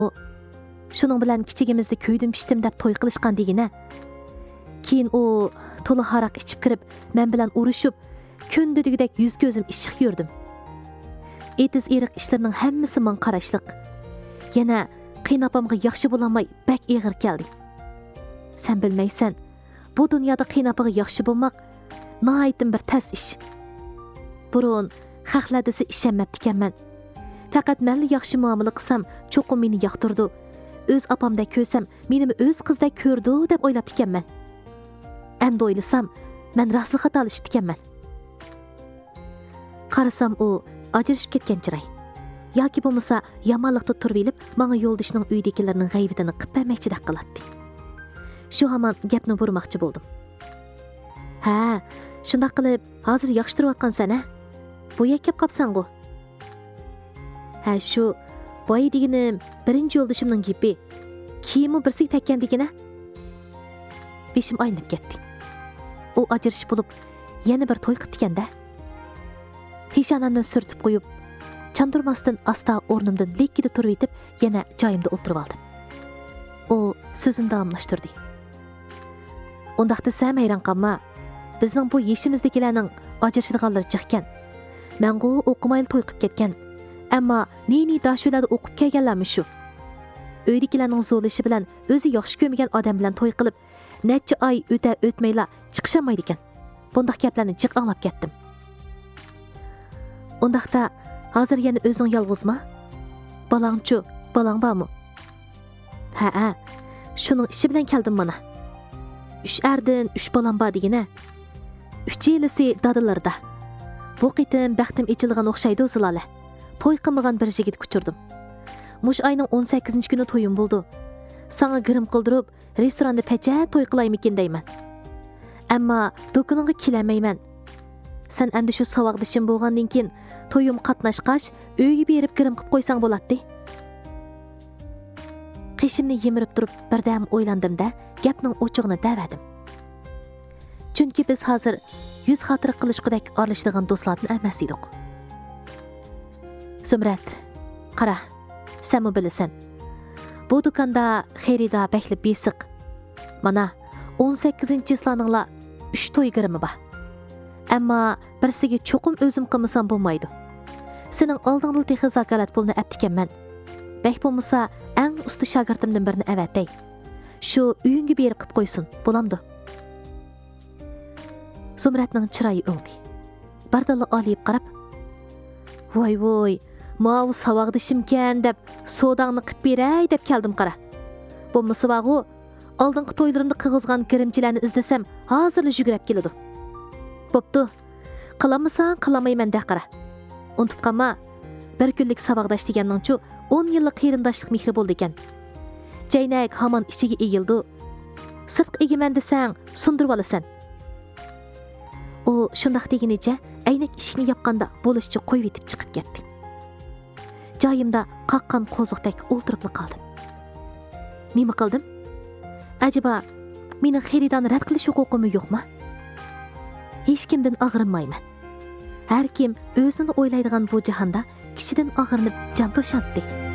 Şunun bilan kichigimizda kuydim pishdim deb to'y qilishgan degina. Keyin u to'la haraq ichib kirib, men bilan urushib, kundudagidek yuz ko'zim ishiq yurdim. Etiz eriq ishlarining hammasi men qarashliq. Yana qiynapamga yaxshi bo'lmay, bak ig'ir keldi. Sen bilmaysan, bu dunyoda qiynapaga yaxshi bo'lmoq nihoyatdan bir tas ish. Burun xalqlar desa ishonmabdi ekanman. Faqat menga yaxshi muomala qilsam, cho'qim meni yoqtirdi. O'z opamda ko'rsam, meni o'z qizday ko'rdi deb o'ylab ekanman. Endi o'ylasam, men rasli xatolashib ekanman. Qarasam u ajrashib ketgan chiray. Yoki bo'lmasa, yomonlikda turib elib, menga yo'ldoshining uydagilarning g'aybitini qilib bermoqchidek qiladi. Shu hamon gapni burmoqchi bo'ldim. Ha, shunday qilib, hozir yaxshi turayotgansan-a? Bu yakab qopsan-ku. Ha, shu boy deganim birinchi yo'ldoshimning gapi. Kiyimi birsiga tekkan degina. Beshim aynib ketdi. U ajrish bo'lib, yana bir to'y qildi-da. Peshonamni surtib qo'yib, chandurmasdan asta o'rnimdan lekkida turib etib, yana joyimda o'tirib oldim. U so'zini davomlashtirdi. Undaqda sen hayron qolma. Bizning bu yeshimizdagilarning ajrashadiganlari chiqqan. Mengu o'qimayli to'y qilib ketgan. Ammo neni dashularda o'qib kelganlarmi shu? Uydagilarning zo'lishi bilan o'zi yaxshi ko'rmagan odam bilan to'y qilib, necha oy o'tmayla chiqishamaydi ekan. Bundaq gaplarni jiq anglab ketdim. Undaqda hozir yana o'zing yolg'izmi? Balangchu, balang bormi? Ha, shuning ishi bilan keldim mana. 3 erdan 3 balam bor degina. 3 yilisi dadalarda. Bu qitim baxtim ichilgan o'xshaydi o'zlala. To'y qilmagan bir yigit kuchirdim. Mush ayning 18-kuni to'yim bo'ldi. Sana girim qildirib, restoranda pacha to'y qilaymikin deyman. Ammo do'koningga kelamayman. Sen endi shu savoqdishim bo'lgandan keyin to'yim qatnashqash, uyga berib girim qilib qo'ysang bo'ladi. Qishimni yemirib turib, birdam o'ylandim-da, gapning o'chig'ini davadim. Chunki biz hozir yuz xotira qilishqidek aralashadigan do'stlardan emas edik. Zumrat, qara, sen mi bilasan? Bu do'konda xaridor bakli besiq. Mana 18-yillarningla 3 to'y girimi bor. Ammo birsiga cho'qim o'zim qilmasam bo'lmaydi. Sening oldingda texi zakalat pulni aptikanman. Bak bo'lmasa, eng usta shogirdimdan birini avatay. Shu uyingga berib qilib qo'ysin, bo'lamdi. Zumratning chiroyi o'ngdi. Bardalla olib qarab, voy, mau savoqdishimkan deb sodangni qilib beray deb keldim qara. Bo'lmasa vaqo, oldingi to'ylarimda qig'izgan kirimchilarni izlasam, hozirla yugurib keladi. Bo'pti. Qilamasan, qilmayman de qara. Unutib qolma. Bir kunlik savoqdash deganning-chu 10 yillik qarindoshlik mehri bo'ldi ekan. Jaynak hamon ichiga egildi. Sirq egiman desang, sundirib olasan. U shundaq deginicha aynak eshikni yopganda bo'lishchi qo'yib etib chiqib ketdi. Joyimda qaqqan qo'ziqdek o'ltirib qoldim. Nima qildim? Ajaba mening xaridorni rad qilish huquqim yo'qmi? Hech kimdan og'rinmayman. Har kim o'zini o'ylaydigan bu jahonda kishidan og'rinib jon to'shatdi.